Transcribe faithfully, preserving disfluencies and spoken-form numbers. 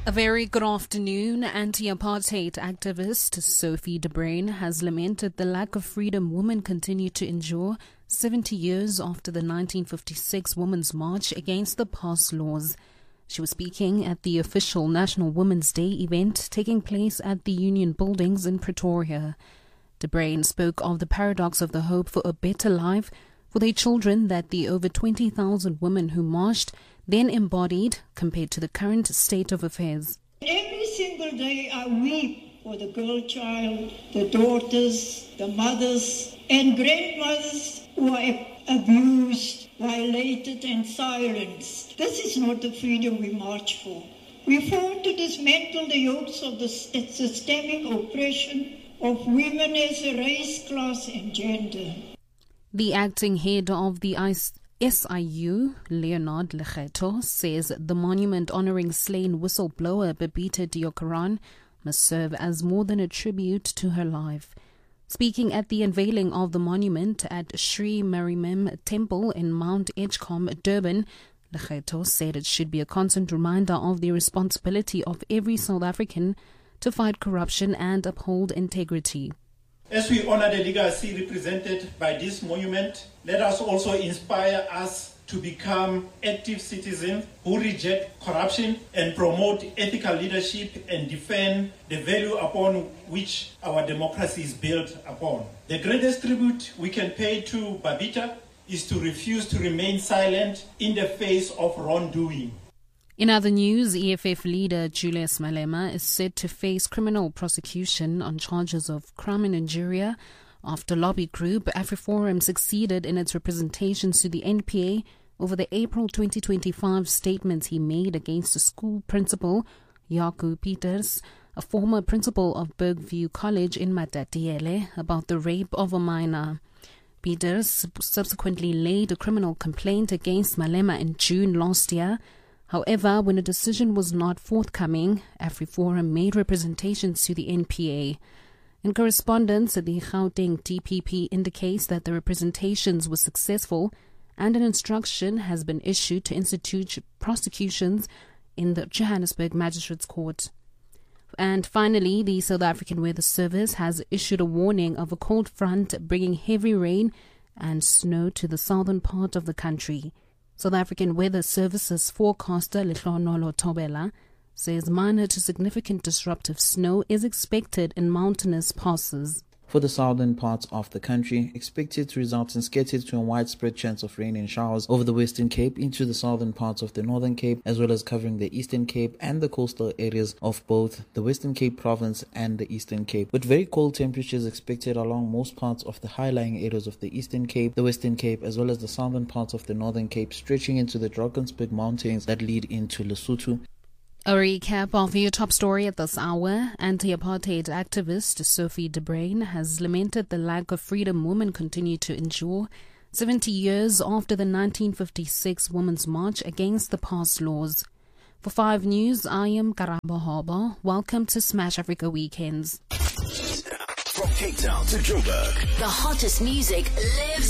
A very good afternoon. Anti-apartheid activist Sophie de Bruyn has lamented the lack of freedom women continue to endure seventy years after the nineteen fifty-six Women's March against the past laws. She was speaking at the official National Women's Day event taking place at the Union Buildings in Pretoria. De Bruyn spoke of the paradox of the hope for a better life for their children that the over twenty thousand women who marched then embodied compared to the current state of affairs. Every single day I weep for the girl child, the daughters, the mothers and grandmothers who are abused, violated and silenced. This is not the freedom we march for. We fought to dismantle the yokes of the systemic oppression of women as a race, class and gender. The acting head of the S I U, Leonard Lekgetho, says the monument honouring slain whistleblower Babita Deokaran must serve as more than a tribute to her life. Speaking at the unveiling of the monument at Sri Mariamman Temple in Mount Edgecombe, Durban, Lekgetho said it should be a constant reminder of the responsibility of every South African to fight corruption and uphold integrity. As we honor the legacy represented by this monument, let us also inspire us to become active citizens who reject corruption and promote ethical leadership and defend the value upon which our democracy is built upon. The greatest tribute we can pay to Babita is to refuse to remain silent in the face of wrongdoing. In other news, E F F leader Julius Malema is said to face criminal prosecution on charges of crime and injury after lobby group AfriForum succeeded in its representations to the N P A over the April twenty twenty-five statements he made against the school principal, Jaco Peters, a former principal of Bergview College in Matatiele, about the rape of a minor. Peters subsequently laid a criminal complaint against Malema in June last year. However, when a decision was not forthcoming, AfriForum made representations to the N P A. In correspondence, the Gauteng D P P indicates that the representations were successful and an instruction has been issued to institute prosecutions in the Johannesburg Magistrates Court. And finally, the South African Weather Service has issued a warning of a cold front bringing heavy rain and snow to the southern part of the country. South African Weather Services forecaster Lehlohonolo Thobela says minor to significant disruptive snow is expected in mountainous passes. For the southern parts of the country, expected to result in scattered to a widespread chance of rain and showers over the Western Cape into the southern parts of the Northern Cape, as well as covering the Eastern Cape and the coastal areas of both the Western Cape province and the Eastern Cape, with very cold temperatures expected along most parts of the high-lying areas of the Eastern Cape, the Western Cape, as well as the southern parts of the Northern Cape, stretching into the Drakensberg Mountains that lead into Lesotho. A recap of your top story at this hour. Anti-apartheid activist Sophie de Bruyn has lamented the lack of freedom women continue to endure seventy years after the nineteen fifty-six Women's March against the past laws. For Five News, I am Karabo Harbour. Welcome to Smash Africa Weekends. From Cape Town to Joburg, the hottest music lives